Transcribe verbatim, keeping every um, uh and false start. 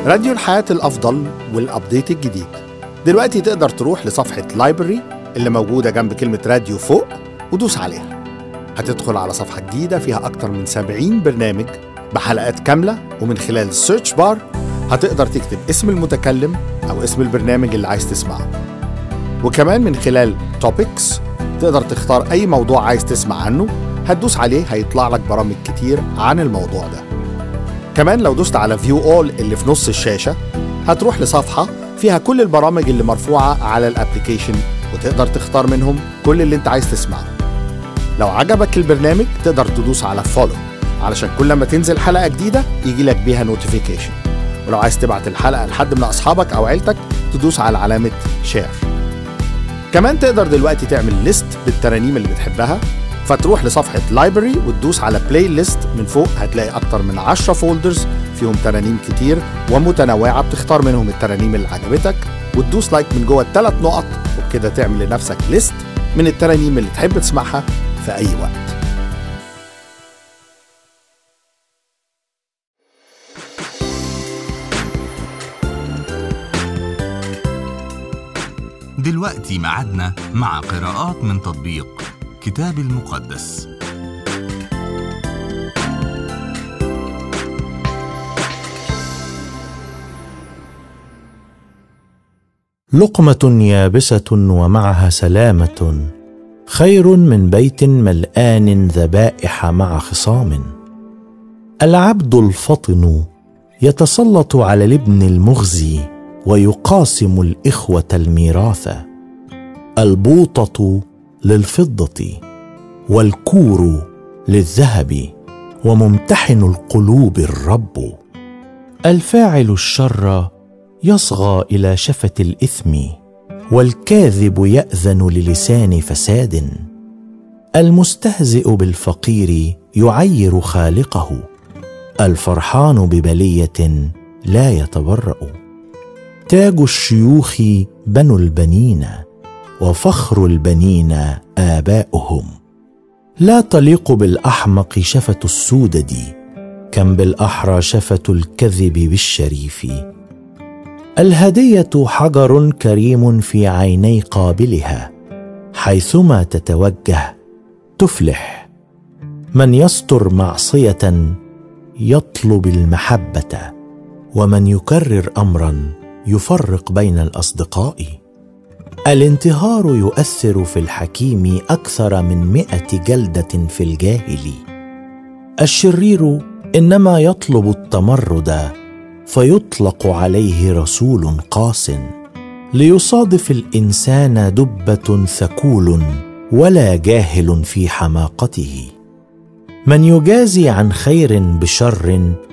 راديو الحياة الأفضل والأبديت الجديد. دلوقتي تقدر تروح لصفحة لايبرري اللي موجودة جنب كلمة راديو فوق ودوس عليها. هتدخل على صفحة جديدة فيها أكتر من سبعين برنامج بحلقات كاملة، ومن خلال السيرش بار هتقدر تكتب اسم المتكلم أو اسم البرنامج اللي عايز تسمعه. وكمان من خلال توبكس تقدر تختار أي موضوع عايز تسمع عنه، هتدوس عليه هيطلع لك برامج كتير عن الموضوع ده. كمان لو دوست على فيو اول اللي في نص الشاشة هتروح لصفحة فيها كل البرامج اللي مرفوعة على الابليكيشن، وتقدر تختار منهم كل اللي انت عايز تسمعه. لو عجبك البرنامج تقدر تدوس على فولو علشان كل ما تنزل حلقة جديدة يجي لك بيها نوتيفيكيشن. ولو عايز تبعت الحلقة لحد من أصحابك أو عيلتك تدوس على علامة شير. كمان تقدر دلوقتي تعمل ليست بالترانيم اللي بتحبها، فتروح لصفحة لايبرري وتدوس على بلاي ليست. من فوق هتلاقي أكتر من عشرة فولدرز فيهم ترانيم كتير ومتنوعة، بتختار منهم الترانيم اللي عجبتك وتدوس لايك من جوه الثلاث نقط، وبكده تعمل لنفسك ليست من الترانيم اللي تحب تسمعها في أي وقت. دلوقتي معادنا مع قراءات من تطبيق كتاب المقدس. لقمة يابسة ومعها سلامة خير من بيت ملآن ذبائح مع خصام. العبد الفطن يتسلط على الابن المغزي ويقاسم الإخوة الميراث. البوطة للفضة والكور للذهب، وممتحن القلوب الرب. الفاعل الشر يصغى إلى شفة الإثم، والكاذب يأذن للسان فساد. المستهزئ بالفقير يعير خالقه، الفرحان ببلية لا يتبرأ. تاج الشيوخ بنو البنين، وفخر البنين آباؤهم. لا تليق بالأحمق شفة السودد، كم بالأحرى شفة الكذب بالشريف. الهدية حجر كريم في عيني قابلها، حيثما تتوجه تفلح. من يستر معصية يطلب المحبة، ومن يكرر أمرا يفرق بين الأصدقاء. الانتهار يؤثر في الحكيم أكثر من مئة جلدة في الجاهل. الشرير إنما يطلب التمرد، فيطلق عليه رسول قاس. ليصادف الإنسان دبة ثكول، ولا جاهل في حماقته. من يجازي عن خير بشر